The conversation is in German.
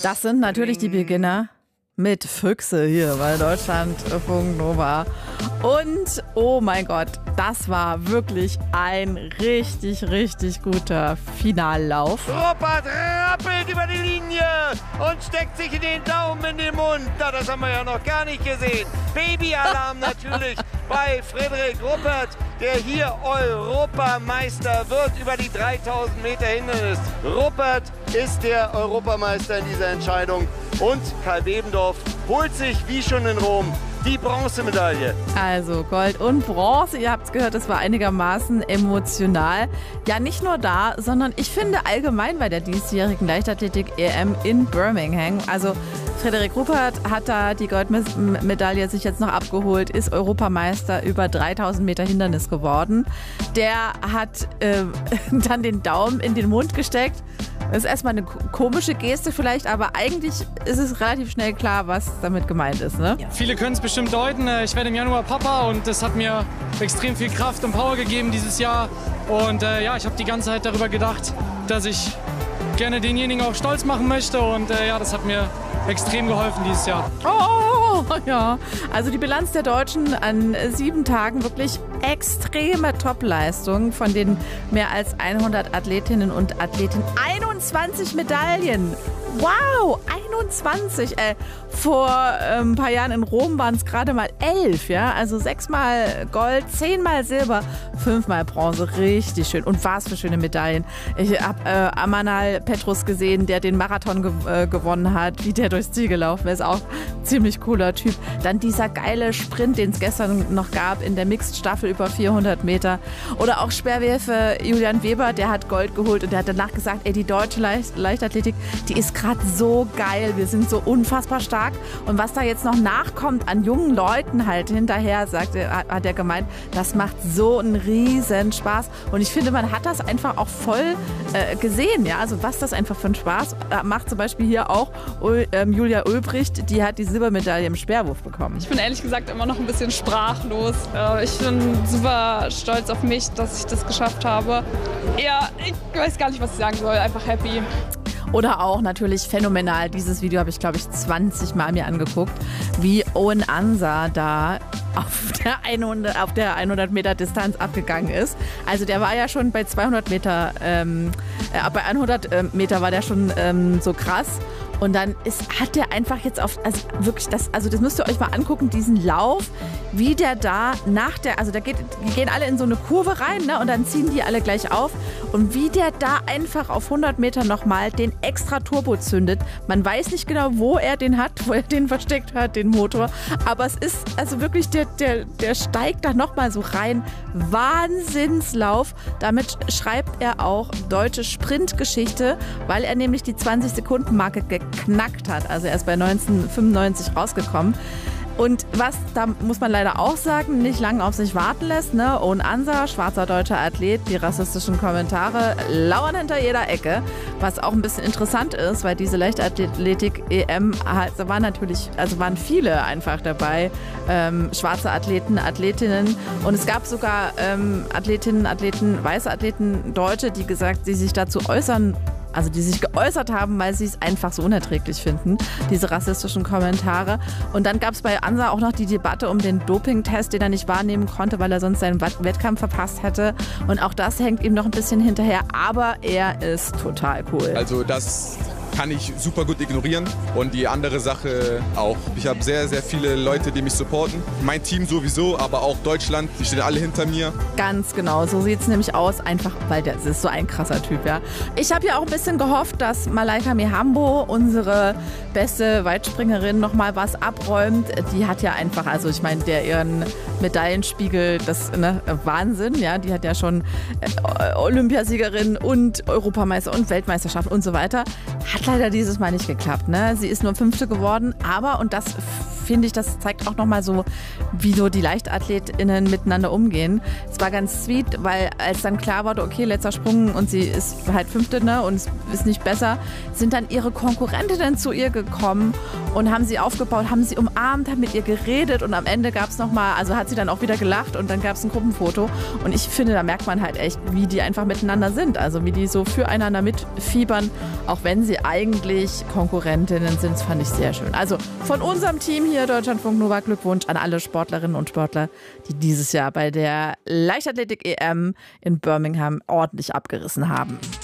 Das sind natürlich die Beginner mit Füchse hier bei Deutschlandfunk Nova. Und oh mein Gott, das war wirklich ein richtig, richtig guter Finallauf. Ruppert rappelt über die Linie und steckt sich den Daumen in den Mund. Na, das haben wir ja noch gar nicht gesehen. Babyalarm natürlich bei Frederik Ruppert, der hier Europameister wird über die 3000 Meter Hindernis. Ruppert ist der Europameister in dieser Entscheidung und Karl Bebendorf holt sich, wie schon in Rom, die Bronzemedaille. Also Gold und Bronze, ihr habt es gehört, das war einigermaßen emotional. Ja, nicht nur da, sondern ich finde allgemein bei der diesjährigen Leichtathletik-EM in Birmingham. Also Frederik Ruppert hat da die Goldmedaille sich jetzt noch abgeholt, ist Europameister über 3000 Meter Hindernis geworden. Der hat dann den Daumen in den Mund gesteckt. Das ist erstmal eine komische Geste vielleicht, aber eigentlich ist es relativ schnell klar, was damit gemeint ist, ne? Ja. Viele können es bestimmt deuten. Ich werde im Januar Papa und das hat mir extrem viel Kraft und Power gegeben dieses Jahr. Und ja, ich habe die ganze Zeit darüber gedacht, dass ich gerne denjenigen auch stolz machen möchte. Und ja, das hat mir extrem geholfen dieses Jahr. Oh, ja. Also die Bilanz der Deutschen an 7 Tagen, wirklich extreme Topleistung von den mehr als 100 Athletinnen und Athleten. 21 Medaillen. Wow, 21. Vor ein paar Jahren in Rom waren es gerade mal 11. Ja? Also 6-mal Gold, 10-mal Silber, 5-mal Bronze. Richtig schön. Und was für schöne Medaillen. Ich habe Amanal Petrus gesehen, der den Marathon gewonnen hat, wie der durchs Ziel gelaufen ist. Auch ziemlich cooler Typ. Dann dieser geile Sprint, den es gestern noch gab in der Mixed-Staffel über 400 Meter. Oder auch Speerwerfer Julian Weber, der hat Gold geholt und der hat danach gesagt, ey, die deutsche Leichtathletik, die ist gerade so geil, wir sind so unfassbar stark. Und was da jetzt noch nachkommt an jungen Leuten halt hinterher, hat er gemeint, das macht so einen riesen Spaß. Und ich finde, man hat das einfach auch voll gesehen. Ja? Also was das einfach für einen Spaß macht, zum Beispiel hier auch Julia Ulbricht, die hat die Silbermedaille im Speerwurf bekommen. Ich bin ehrlich gesagt immer noch ein bisschen sprachlos. Ich bin super stolz auf mich, dass ich das geschafft habe. Ja, ich weiß gar nicht, was ich sagen soll. Einfach happy. Oder auch natürlich phänomenal, dieses Video habe ich, glaube ich, 20 Mal mir angeguckt, wie Owen Ansa da auf der 100 Meter Distanz abgegangen ist. Also der war ja schon bei 200 Meter, bei 100 Meter war der schon so krass. Und dann hat der einfach jetzt das müsst ihr euch mal angucken, diesen Lauf, wie der da die gehen alle in so eine Kurve rein, ne, und dann ziehen die alle gleich auf. Und wie der da einfach auf 100 Meter nochmal den extra Turbo zündet. Man weiß nicht genau, wo er den versteckt hat, den Motor. Aber es ist also wirklich, der steigt da nochmal so rein. Wahnsinnslauf. Damit schreibt er auch deutsche Sprintgeschichte, weil er nämlich die 20-Sekunden-Marke geknackt hat. Also er ist bei 1995 rausgekommen. Und was, da muss man leider auch sagen, nicht lange auf sich warten lässt, ne? Owen Ansa, schwarzer deutscher Athlet, die rassistischen Kommentare lauern hinter jeder Ecke. Was auch ein bisschen interessant ist, weil diese Leichtathletik-EM waren viele einfach dabei, schwarze Athleten, Athletinnen. Und es gab sogar Athletinnen, Athleten, weiße Athleten, Deutsche, die sich dazu äußern, also die sich geäußert haben, weil sie es einfach so unerträglich finden, diese rassistischen Kommentare. Und dann gab es bei Ansa auch noch die Debatte um den Dopingtest, den er nicht wahrnehmen konnte, weil er sonst seinen Wettkampf verpasst hätte. Und auch das hängt ihm noch ein bisschen hinterher, aber er ist total cool. Also das kann ich super gut ignorieren und die andere Sache auch. Ich habe sehr, sehr viele Leute, die mich supporten. Mein Team sowieso, aber auch Deutschland, die stehen alle hinter mir. Ganz genau, so sieht es nämlich aus, einfach weil das ist so ein krasser Typ, ja. Ich habe ja auch ein bisschen gehofft, dass Malaika Mihambo, unsere beste Weitspringerin, nochmal was abräumt. Die hat ja einfach, also ich meine, ihren Medaillenspiegel, das, ne, Wahnsinn, ja. Die hat ja schon Olympiasiegerin und Europameister und Weltmeisterschaft und so weiter. Hat leider dieses Mal nicht geklappt, ne? Sie ist nur 5. geworden, aber, und das finde ich, das zeigt auch nochmal so, wie so die LeichtathletInnen miteinander umgehen. Es war ganz sweet, weil als dann klar wurde, okay, letzter Sprung und sie ist halt 5. Ne, und es ist nicht besser, sind dann ihre Konkurrentinnen zu ihr gekommen und haben sie aufgebaut, haben sie umarmt, haben mit ihr geredet und am Ende gab es nochmal, also hat sie dann auch wieder gelacht und dann gab es ein Gruppenfoto und ich finde, da merkt man halt echt, wie die einfach miteinander sind, also wie die so füreinander mitfiebern, auch wenn sie eigentlich Konkurrentinnen sind, das fand ich sehr schön. Also von unserem Team hier, Deutschlandfunk Nova, Glückwunsch an alle Sportlerinnen und Sportler, die dieses Jahr bei der Leichtathletik-EM in Birmingham ordentlich abgerissen haben.